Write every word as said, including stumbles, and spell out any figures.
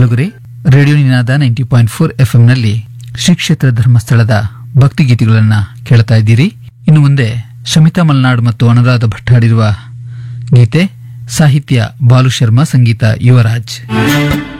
ಕೇಳುಗರೆ, ರೇಡಿಯೋ ನಿನಾದ ninety point four F M ನಲ್ಲಿ ಶ್ರೀ ಕ್ಷೇತ್ರ ಧರ್ಮಸ್ಥಳದ ಭಕ್ತಿಗೀತೆಗಳನ್ನ ಕೇಳ್ತಾ ಇದ್ದೀರಿ. ಇನ್ನು ಮುಂದೆ ಶಮಿತಾ ಮಲ್ನಾಡ್ ಮತ್ತು ಅನುರಾಧ ಭಟ್ ಹಾಡಿರುವ ಗೀತೆ, ಸಾಹಿತ್ಯ ಬಾಲು ಶರ್ಮಾ, ಸಂಗೀತ ಯುವರಾಜ್.